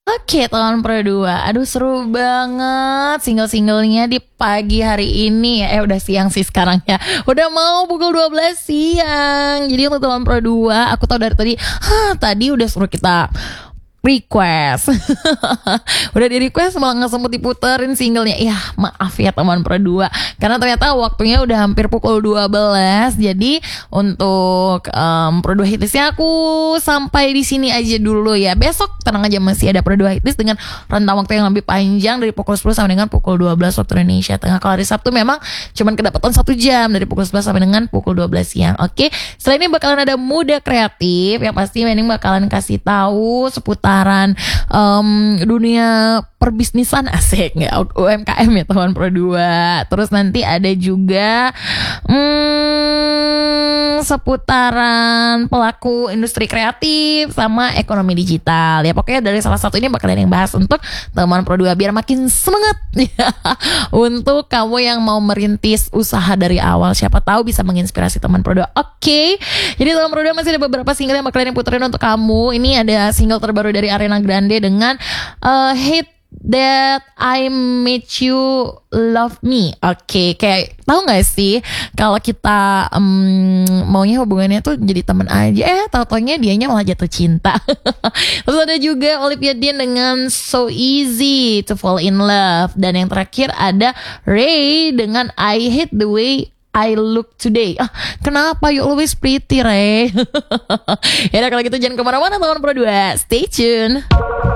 Oke, tahun Pro 2. Aduh, seru banget single-singlenya di pagi hari ini ya. Udah siang sih sekarang ya. Udah mau pukul 12 siang. Jadi untuk tahun Pro 2, aku tahu dari tadi, tadi udah suruh kita request. Udah di request malah nggak sempet diputerin singlenya. Ya maaf ya teman Pro 2, karena ternyata waktunya udah hampir pukul 12. Jadi untuk Pro 2 Hitlistnya aku sampai di sini aja dulu ya. Besok tenang aja masih ada Pro 2 Hitlist dengan rentang waktu yang lebih panjang dari pukul 10 sampai dengan pukul 12 waktu Indonesia Tengah. Kalau hari Sabtu memang cuman kedapatan 1 jam dari pukul 11 sampai dengan pukul 12 siang. Oke, setelah ini bakalan ada Muda Kreatif yang pasti Mening bakalan kasih tahu seputaran dunia perbisnisan, asik nggak, UMKM ya teman Pro 2. Terus nanti ada juga seputaran pelaku industri kreatif sama ekonomi digital ya. Pokoknya dari salah satu ini bakal ada yang bahas untuk teman Pro 2 biar makin semangat untuk kamu yang mau merintis usaha dari awal. Siapa tahu bisa menginspirasi teman Pro 2. Oke. Jadi teman Pro 2 masih ada beberapa single yang bakalan puterin untuk kamu. Ini ada single terbaru dari Ariana Grande dengan Hate That I Made You Love Me. Oke, kayak tahu nggak sih kalau kita maunya hubungannya tuh jadi teman aja, tau-taunya dianya malah jatuh cinta. Terus ada juga Olivia Dean dengan So Easy to Fall in Love, dan yang terakhir ada Ray dengan I Hate the Way I Look Today. Kenapa you always pretty, Ray? Ya udah kalau gitu jangan kemana-mana teman Pro 2. Stay tune.